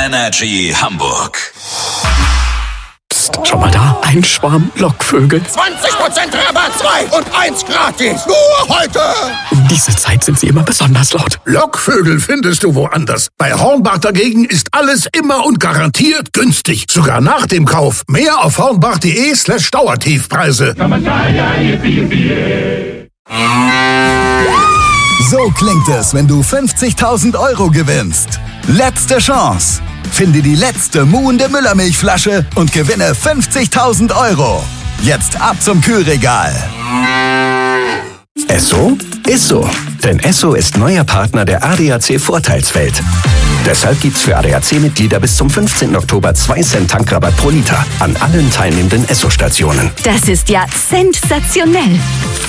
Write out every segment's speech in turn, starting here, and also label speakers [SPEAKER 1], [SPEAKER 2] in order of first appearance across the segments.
[SPEAKER 1] Energy Hamburg.
[SPEAKER 2] Psst, schau mal da, ein Schwarm Lockvögel.
[SPEAKER 3] 20% Rabatt, 2 und 1 gratis. Nur heute.
[SPEAKER 2] Um diese Zeit sind sie immer besonders laut.
[SPEAKER 3] Lockvögel findest du woanders. Bei Hornbach dagegen ist alles immer und garantiert günstig. Sogar nach dem Kauf. Mehr auf hornbach.de/Dauertiefpreise.
[SPEAKER 4] So klingt es, wenn du 50.000 € gewinnst. Letzte Chance. Finde die letzte muhende Müllermilchflasche und gewinne 50.000 €. Jetzt ab zum Kühlregal.
[SPEAKER 5] Esso ist so. Denn Esso ist neuer Partner der ADAC Vorteilswelt. Deshalb gibt's für ADAC-Mitglieder bis zum 15. Oktober 2 Cent Tankrabatt pro Liter an allen teilnehmenden Esso-Stationen.
[SPEAKER 6] Das ist ja sensationell.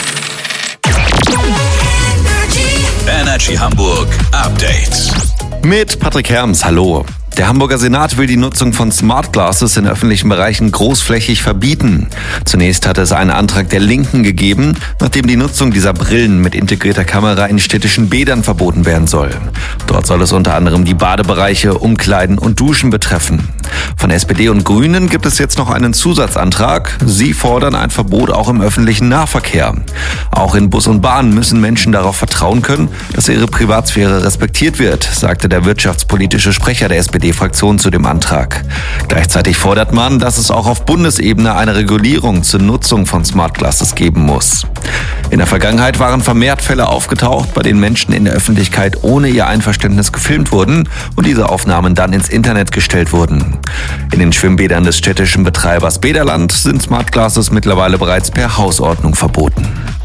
[SPEAKER 1] Energy Hamburg Update.
[SPEAKER 7] Mit Patrick Herms, hallo. Der Hamburger Senat will die Nutzung von Smart Glasses in öffentlichen Bereichen großflächig verbieten. Zunächst hatte es einen Antrag der Linken gegeben, nachdem die Nutzung dieser Brillen mit integrierter Kamera in städtischen Bädern verboten werden soll. Dort soll es unter anderem die Badebereiche, Umkleiden und Duschen betreffen. Von SPD und Grünen gibt es jetzt noch einen Zusatzantrag. Sie fordern ein Verbot auch im öffentlichen Nahverkehr. Auch in Bus und Bahn müssen Menschen darauf vertrauen können, dass ihre Privatsphäre respektiert wird, sagte der wirtschaftspolitische Sprecher der SPD-Fraktion zu dem Antrag. Gleichzeitig fordert man, dass es auch auf Bundesebene eine Regulierung zur Nutzung von Smart Glasses geben muss. In der Vergangenheit waren vermehrt Fälle aufgetaucht, bei denen Menschen in der Öffentlichkeit ohne ihr Einverständnis gefilmt wurden und diese Aufnahmen dann ins Internet gestellt wurden. In den Schwimmbädern des städtischen Betreibers Bäderland sind Smart Glasses mittlerweile bereits per Hausordnung verboten.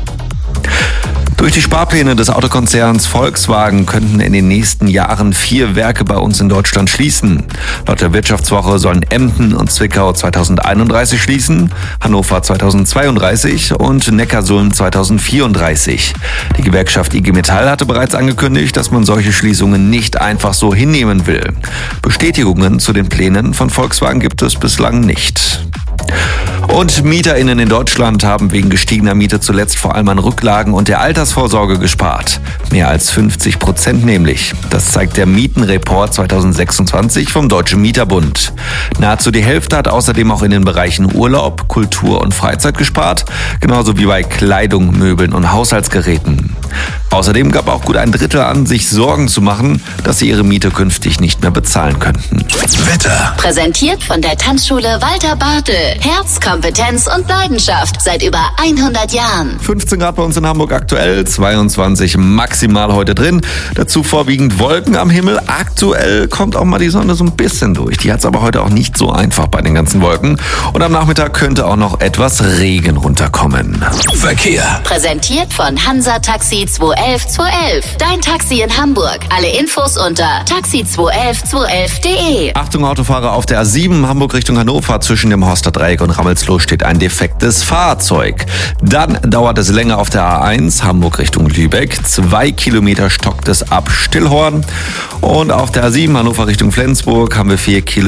[SPEAKER 7] Durch die Sparpläne des Autokonzerns Volkswagen könnten in den nächsten Jahren 4 Werke bei uns in Deutschland schließen. Laut der Wirtschaftswoche sollen Emden und Zwickau 2031 schließen, Hannover 2032 und Neckarsulm 2034. Die Gewerkschaft IG Metall hatte bereits angekündigt, dass man solche Schließungen nicht einfach so hinnehmen will. Bestätigungen zu den Plänen von Volkswagen gibt es bislang nicht. Und MieterInnen in Deutschland haben wegen gestiegener Miete zuletzt vor allem an Rücklagen und der Altersvorsorge gespart. Mehr als 50% nämlich. Das zeigt der Mietenreport 2026 vom Deutschen Mieterbund. Nahezu die Hälfte hat außerdem auch in den Bereichen Urlaub, Kultur und Freizeit gespart, genauso wie bei Kleidung, Möbeln und Haushaltsgeräten. Außerdem gab auch gut ein Drittel an, sich Sorgen zu machen, dass sie ihre Miete künftig nicht mehr bezahlen könnten.
[SPEAKER 1] Wetter.
[SPEAKER 6] Präsentiert von der Tanzschule Walter Bartel. Herz, Kompetenz und Leidenschaft seit über 100 Jahren.
[SPEAKER 7] 15 Grad bei uns in Hamburg aktuell, 22 maximal heute drin. Dazu vorwiegend Wolken am Himmel. Aktuell kommt auch mal die Sonne so ein bisschen durch. Die hat es aber heute auch nicht so einfach bei den ganzen Wolken. Und am Nachmittag könnte auch noch etwas Regen runterkommen.
[SPEAKER 1] Verkehr.
[SPEAKER 6] Präsentiert von Hansa Taxi 211 211. Dein Taxi in Hamburg. Alle Infos unter taxi211 211.de.
[SPEAKER 7] Achtung Autofahrer auf der A7 Hamburg Richtung Hannover. Zwischen dem Horster Dreieck und Rammelsloh steht ein defektes Fahrzeug. Dann dauert es länger auf der A1 Hamburg Richtung Lübeck. 2 Kilometer stockt es ab Stillhorn. Und auf der A7 Hannover Richtung Flensburg haben wir 4 Kilometer